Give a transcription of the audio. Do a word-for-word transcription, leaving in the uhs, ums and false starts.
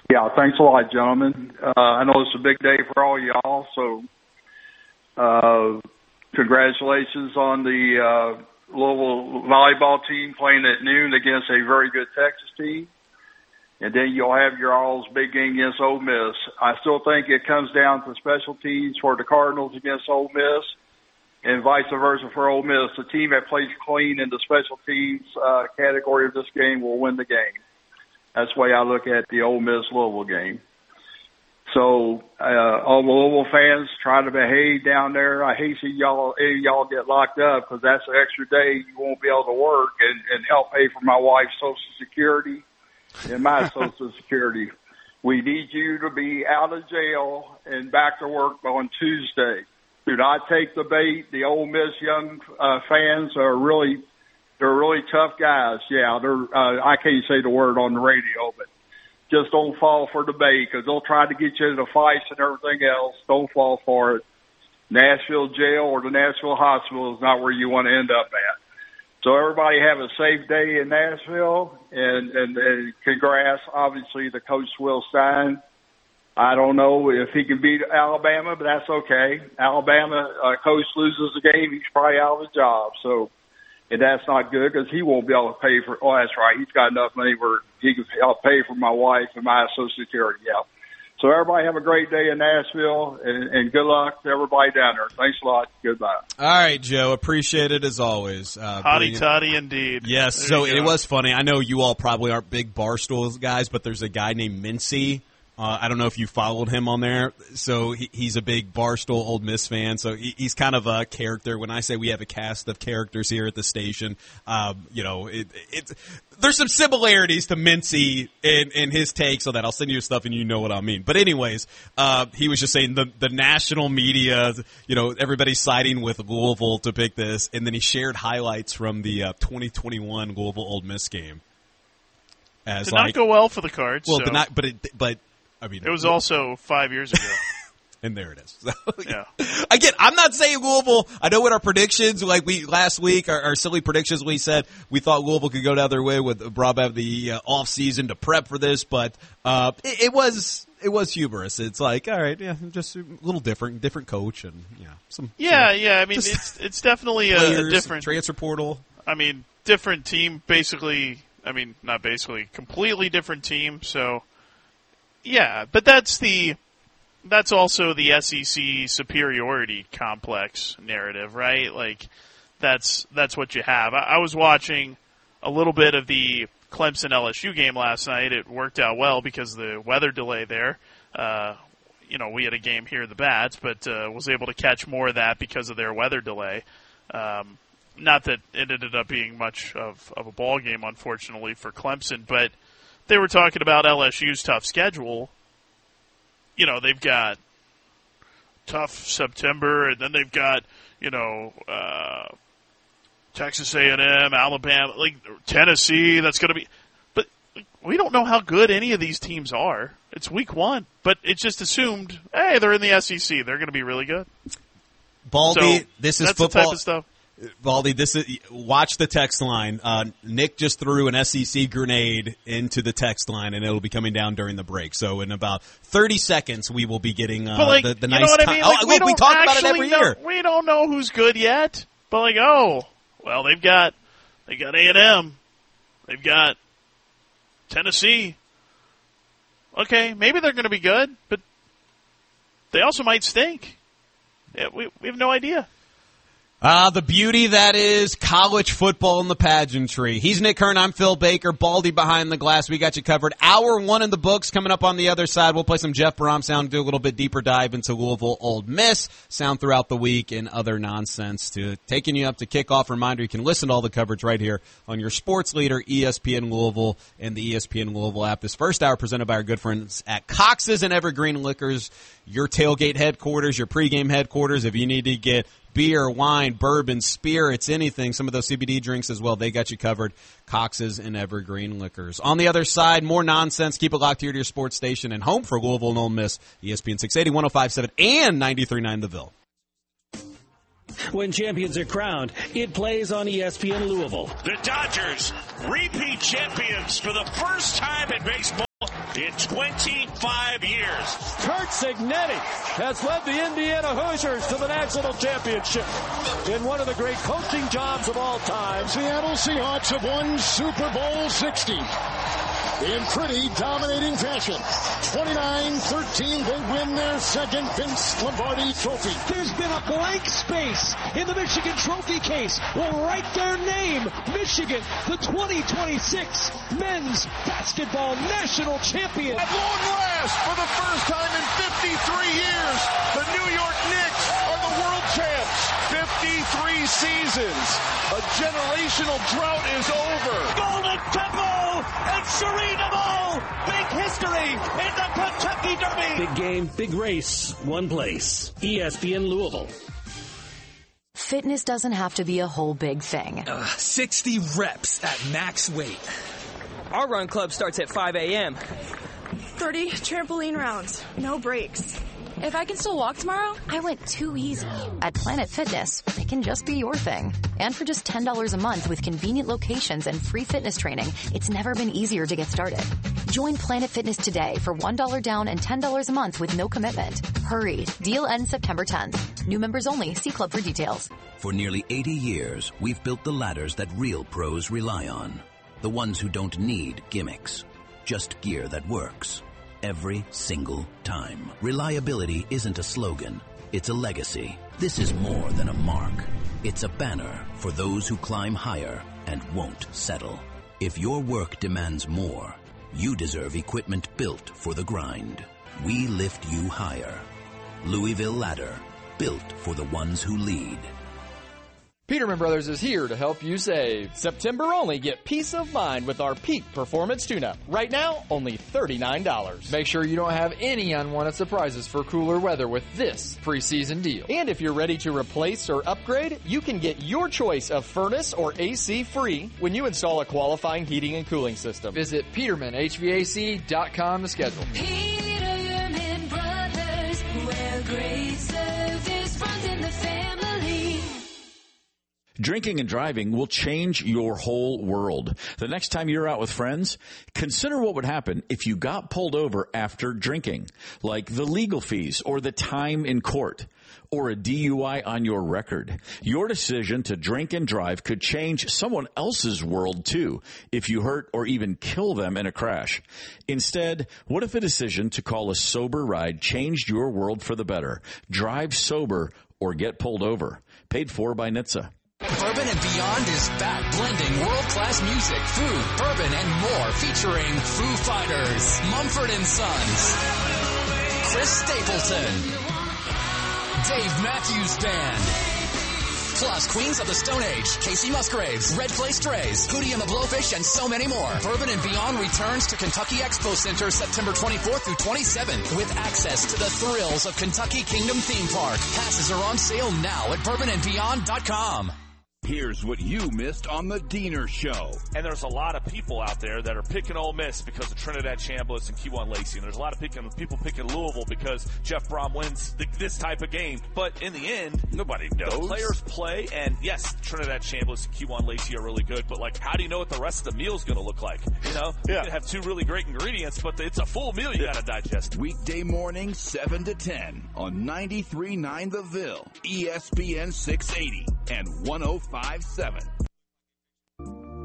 Yeah, thanks a lot, gentlemen. Uh, I know it's a big day for all y'all, so uh, congratulations on the uh, Louisville volleyball team playing at noon against a very good Texas team. And then you'll have your all's big game against Ole Miss. I still think it comes down to special teams for the Cardinals against Ole Miss and vice versa for Ole Miss. The team that plays clean in the special teams uh, category of this game will win the game. That's the way I look at the Ole Miss-Louisville game. So uh, all the Louisville fans, try to behave down there. I hate to see y'all, any of y'all get locked up because that's an extra day you won't be able to work and, and help pay for my wife's Social Security and my Social Security. We need you to be out of jail and back to work on Tuesday. Do not take the bait. The Ole Miss young uh, fans are really, they're really tough guys. Yeah, they're. Uh, I can't say the word on the radio, but just don't fall for the bait because they'll try to get you into fights and everything else. Don't fall for it. Nashville jail or the Nashville hospital is not where you want to end up at. So everybody have a safe day in Nashville, and, and, and congrats, obviously, to Coach Will Stein. I don't know if he can beat Alabama, but that's okay. Alabama uh, coach loses the game, he's probably out of his job. So, and that's not good because he won't be able to pay for. Oh, that's right. He's got enough money where he can help pay for my wife and my Social Security. Yeah. So everybody have a great day in Nashville, and, and good luck to everybody down there. Thanks a lot. Goodbye. All right, Joe. Appreciate it as always. Uh, Hotty toddy indeed. Yes. There so it was funny. I know you all probably aren't big Barstool guys, but there's a guy named Mincy. Uh, I don't know if you followed him on there. So he, he's a big Barstool Ole Miss fan. So he, he's kind of a character. When I say we have a cast of characters here at the station, um, you know, it, it's there's some similarities to Mincy in, in his take. So that I'll send you stuff and you know what I mean. But anyways, uh, he was just saying the the national media, you know, everybody's siding with Louisville to pick this, and then he shared highlights from the uh, twenty twenty-one Louisville Ole Miss game. As did like, not go well for the Cards. Well, so. did not, but it, but. I mean, it was also five years ago. And there it is. So, yeah. Again, I'm not saying Louisville. I know what our predictions, like we last week, our, our silly predictions, we said we thought Louisville could go the other way with Rob the uh, off season to prep for this, but uh, it, it was it was humorous. It's like, all right, yeah, just a little different, different coach, and yeah, some. Yeah, some, yeah. I mean, it's it's definitely a, a different transfer portal. I mean, different team, basically. I mean, not basically, completely different team. So. Yeah, but that's the that's also the S E C superiority complex narrative, right? Like that's that's what you have. I, I was watching a little bit of the Clemson L S U game last night. It worked out well because of the weather delay there. Uh, you know, we had a game here at the Bats, but uh, was able to catch more of that because of their weather delay. Um, not that it ended up being much of, of a ball game, unfortunately, for Clemson, but they were talking about L S U's tough schedule. You know, they've got tough September, and then they've got, you know, uh, Texas A and M, Alabama, like Tennessee. That's going to be – but we don't know how good any of these teams are. It's week one. But it's just assumed, hey, they're in the S E C. They're going to be really good. Baldy, so this is that's football. The type of stuff. Baldy, this is watch the text line. Uh, Nick just threw an S E C grenade into the text line, and it'll be coming down during the break. So in about thirty seconds, we will be getting uh, like, the, the you nice. Know what I mean? Like, oh, we, look, we talk about it every know, year. We don't know who's good yet, but like, oh, well, they've got they got A and M, they've got Tennessee. Okay, maybe they're going to be good, but they also might stink. Yeah, we we have no idea. Ah, uh, the beauty that is college football in the pageantry. He's Nick Kern. I'm Phil Baker. Baldy behind the glass. We got you covered. Hour one in the books. Coming up on the other side, we'll play some Jeff Brom sound, do a little bit deeper dive into Louisville Ole Miss sound throughout the week and other nonsense. To taking you up to kickoff. Reminder: you can listen to all the coverage right here on your sports leader, E S P N Louisville, and the E S P N Louisville app. This first hour presented by our good friends at Cox's and Evergreen Liquors, your tailgate headquarters, your pregame headquarters. If you need to get beer, wine, bourbon, spirits, anything, some of those C B D drinks as well, they got you covered. Cox's and Evergreen Liquors. On the other side, more nonsense. Keep it locked here to your sports station and home for Louisville and Ole Miss. E S P N six eighty, one oh five point seven, and ninety-three point nine The Ville. When champions are crowned, it plays on E S P N Louisville. The Dodgers, repeat champions for the first time in baseball. It twenty-five years. Curt Cignetti has led the Indiana Hoosiers to the national championship in one of the great coaching jobs of all time. Seattle Seahawks have won Super Bowl sixty in pretty dominating fashion. twenty-nine thirteen, they win their second Vince Lombardi trophy. There's been a blank space in the Michigan trophy case. We'll write their name, Michigan, the twenty twenty-six men's basketball national champion. At long last, for the first time in fifty-three years, the New York Knicks are the world champs. fifty-three seasons. A generational drought is over. Golden Temple and Serena Ball make history in the Kentucky Derby. Big game, big race, one place. E S P N Louisville. Fitness doesn't have to be a whole big thing. Uh, sixty reps at max weight. Our run club starts at five a.m. thirty trampoline rounds, no breaks. If I can still walk tomorrow, I went too easy. At Planet Fitness, it can just be your thing. And for just ten dollars a month with convenient locations and free fitness training, it's never been easier to get started. Join Planet Fitness today for one dollar down and ten dollars a month with no commitment. Hurry. Deal ends September tenth. New members only. See club for details. For nearly eighty years, we've built the ladders that real pros rely on. The ones who don't need gimmicks. Just gear that works. Every single time. Reliability isn't a slogan. It's a legacy. This is more than a mark. It's a banner for those who climb higher and won't settle. If your work demands more, you deserve equipment built for the grind. We lift you higher. Louisville Ladder. Built for the ones who lead. Peterman Brothers is here to help you save. September only, get peace of mind with our Peak Performance Tune-Up. Right now, only thirty-nine dollars. Make sure you don't have any unwanted surprises for cooler weather with this preseason deal. And if you're ready to replace or upgrade, you can get your choice of furnace or A C free when you install a qualifying heating and cooling system. Visit Peterman H V A C dot com to schedule. Peterman Brothers, where great service runs in the family. Drinking and driving will change your whole world. The next time you're out with friends, consider what would happen if you got pulled over after drinking, like the legal fees or the time in court or a D U I on your record. Your decision to drink and drive could change someone else's world too if you hurt or even kill them in a crash. Instead, what if a decision to call a sober ride changed your world for the better? Drive sober or get pulled over. Paid for by N H T S A. Bourbon and Beyond is back, blending world-class music, food, bourbon, and more, featuring Foo Fighters, Mumford and Sons, Chris Stapleton, Dave Matthews Band, plus Queens of the Stone Age, Casey Musgraves, Red Clay Strays, Hootie and the Blowfish, and so many more. Bourbon and Beyond returns to Kentucky Expo Center September twenty-fourth through twenty-seventh with access to the thrills of Kentucky Kingdom Theme Park. Passes are on sale now at bourbon and beyond dot com. Here's what you missed on the Diener Show. And there's a lot of people out there that are picking Ole Miss because of Trinidad Chambliss and Keyjuan Lacey. And there's a lot of picking, people picking Louisville because Jeff Brom wins the, this type of game. But in the end, nobody knows. The players play, and yes, Trinidad Chambliss and Keyjuan Lacey are really good. But like, how do you know what the rest of the meal's going to look like? You know, yeah. You can have two really great ingredients, but it's a full meal you yeah. got to digest. Weekday morning, seven to ten on ninety-three point nine The Ville, E S P N six eighty, and one oh five point seven.